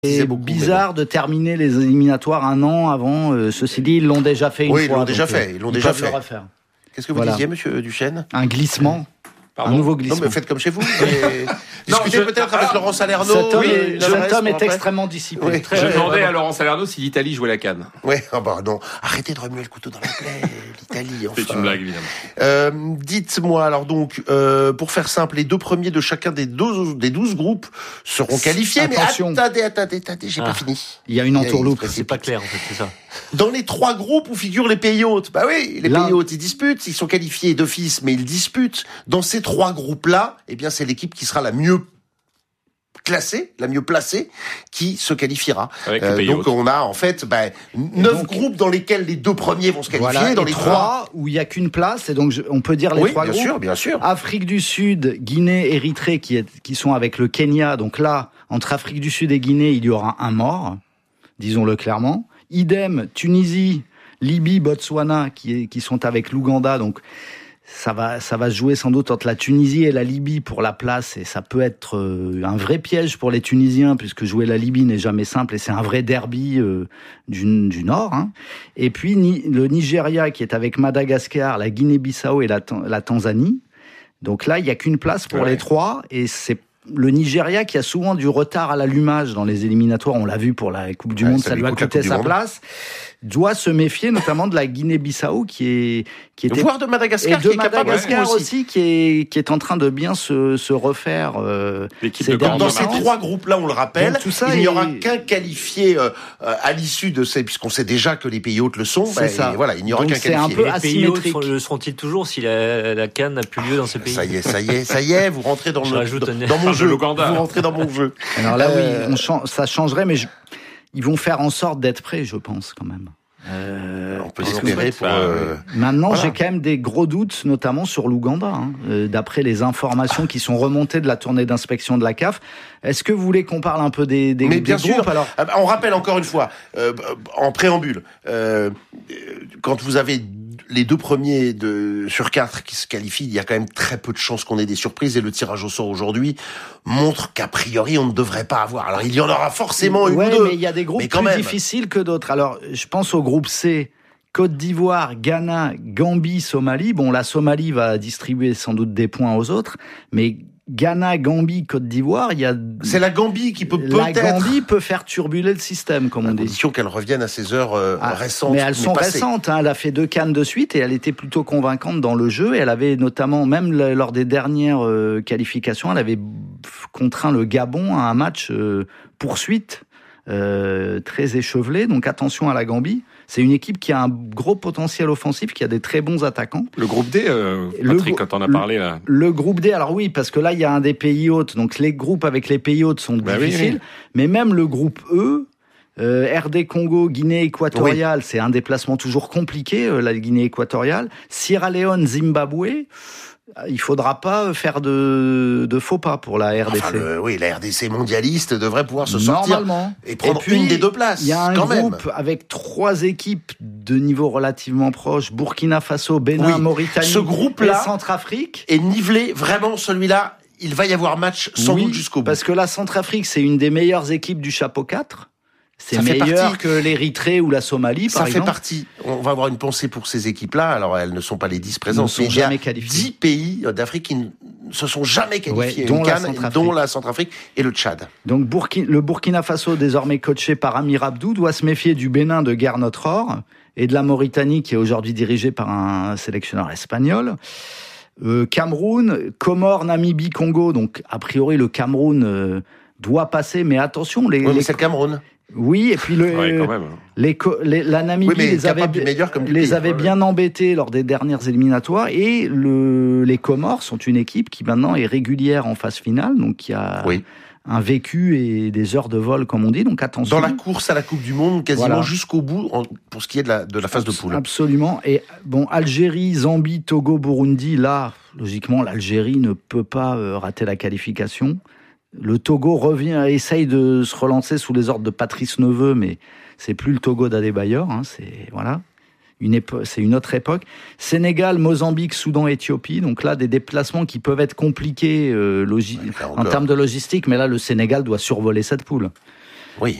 C'est bizarre de terminer les éliminatoires un an avant. Ceci dit, ils l'ont déjà fait une fois. Oui, ils l'ont déjà fait. Ils peuvent le refaire. Qu'est-ce que vous disiez, monsieur Duchesne ? Un glissement. Pardon. Un nouveau glissement. Non, mais faites comme chez vous. Discutez peut-être avec Laurent Salerno. Cet homme est extrêmement discipliné. Oui, je demandais à Laurent Salerno si l'Italie jouait la CAN. Oui, non. Arrêtez de remuer le couteau dans la plaie. L'Italie, enfin. C'est une blague, évidemment. Dites-moi, alors donc, pour faire simple, les deux premiers de chacun des 12 groupes seront qualifiés. Attention. Mais attendez, j'ai pas fini. Il y a une entourloupe. C'est pas clair, en fait, c'est ça. Dans les 3 groupes où figurent les pays hôtes. Bah oui, les pays hôtes, ils disputent. Ils sont qualifiés d'office, mais ils disputent. Dans ces 3 groupes-là, eh bien, c'est l'équipe qui sera la mieux classée, la mieux placée, qui se qualifiera. Donc on a en fait 9 groupes dans lesquels les 2 premiers vont se qualifier. Voilà, dans les 3 où il y a qu'une place, et donc on peut dire les 3 groupes. Bien sûr. Afrique du Sud, Guinée, Érythrée qui sont avec le Kenya. Donc là, entre Afrique du Sud et Guinée, il y aura un mort, disons-le clairement. Idem, Tunisie, Libye, Botswana qui sont avec l'Ouganda. Donc ça va se jouer sans doute entre la Tunisie et la Libye pour la place, et ça peut être un vrai piège pour les Tunisiens, puisque jouer la Libye n'est jamais simple, et c'est un vrai derby du Nord. Hein. Et puis le Nigeria qui est avec Madagascar, la Guinée-Bissau et la Tanzanie. Donc là, il n'y a qu'une place pour les 3, et c'est le Nigeria qui a souvent du retard à l'allumage dans les éliminatoires, on l'a vu pour la Coupe du Monde, ça lui a coûté sa place, doit se méfier notamment de la Guinée-Bissau qui était voire de Madagascar, et de Madagascar aussi qui est en train de bien se refaire. Dans ces 3 groupes-là, on le rappelle, il n'y aura qu'un qualifié à l'issue de ces, puisqu'on sait déjà que les pays hôtes le sont. Ça. Voilà, il n'y aura qu'un qualifié. C'est un peu asymétrique. Les pays hôtes le seront-ils toujours si la CAN n'a plus lieu dans ces pays ? Ça y est, vous rentrez dans mon jeu. Vous rentrez dans mon jeu. Alors là, oui, ça changerait, mais ils vont faire en sorte d'être prêts, je pense, quand même. On peut espérer pour... Maintenant, j'ai quand même des gros doutes, notamment sur l'Ouganda, d'après les informations qui sont remontées de la tournée d'inspection de la CAF. Est-ce que vous voulez qu'on parle un peu des Mais bien groupes, sûr. alors on rappelle encore une fois, en préambule, quand vous avez les 2 premiers sur 4 qui se qualifient, il y a quand même très peu de chances qu'on ait des surprises, et le tirage au sort aujourd'hui montre qu'a priori on ne devrait pas avoir. Alors il y en aura forcément une ou 2. Mais il y a des groupes plus difficiles que d'autres. Alors je pense au groupe C, Côte d'Ivoire, Ghana, Gambie, Somalie. Bon, la Somalie va distribuer sans doute des points aux autres, mais Ghana, Gambie, Côte d'Ivoire, c'est la Gambie qui peut peut-être... La Gambie peut faire turbuler le système, comme on dit. À condition qu'elle revienne à ses heures récentes. Mais elles sont récentes. Elle a fait 2 CAN de suite et elle était plutôt convaincante dans le jeu. Et elle avait notamment, même lors des dernières qualifications, elle avait contraint le Gabon à un match poursuite très échevelé. Donc attention à la Gambie. C'est une équipe qui a un gros potentiel offensif, qui a des très bons attaquants. Le groupe D, Patrick, quand on a parlé là. Le groupe D, alors oui, parce que là, il y a un des pays hôtes. Donc les groupes avec les pays hôtes sont difficiles. Oui. Mais même le groupe E, RD Congo, Guinée équatoriale, c'est un déplacement toujours compliqué, la Guinée équatoriale. Sierra Leone, Zimbabwe. Il faudra pas faire de faux pas pour la RDC. La RDC mondialiste devrait pouvoir se sortir et prendre une des 2 places. Il y a un groupe avec 3 équipes de niveau relativement proche, Burkina Faso, Bénin, Mauritanie, ce groupe-là, et Centrafrique. Est nivelé, vraiment celui-là, il va y avoir match sans doute jusqu'au bout. Parce que la Centrafrique, c'est une des meilleures équipes du chapeau 4. C'est meilleur que l'Érythrée ou la Somalie, par exemple. Ça fait partie. On va avoir une pensée pour ces équipes-là. Alors, elles ne sont pas les 10 présentes. Mais il y a 10 pays d'Afrique qui ne se sont jamais qualifiés. Dont la Centrafrique et le Tchad. Donc, le Burkina Faso, désormais coaché par Amir Abdou, doit se méfier du Bénin de Gernot Rohr et de la Mauritanie, qui est aujourd'hui dirigée par un sélectionneur espagnol. Cameroun, Comores, Namibie, Congo. Donc, a priori, le Cameroun doit passer. Mais attention, mais c'est le Cameroun. Oui, et puis la Namibie les avait bien embêtés lors des dernières éliminatoires, et les Comores sont une équipe qui maintenant est régulière en phase finale, donc qui a un vécu et des heures de vol, comme on dit, donc attention. Dans la course à la Coupe du Monde, quasiment jusqu'au bout, pour ce qui est de la phase de poule. Absolument. Et bon, Algérie, Zambie, Togo, Burundi, là, logiquement, l'Algérie ne peut pas rater la qualification. Le Togo essaye de se relancer sous les ordres de Patrice Neveu, mais c'est plus le Togo d'Adebayor, c'est une autre époque. Sénégal, Mozambique, Soudan, Éthiopie, donc là des déplacements qui peuvent être compliqués en termes de logistique, mais là le Sénégal doit survoler cette poule.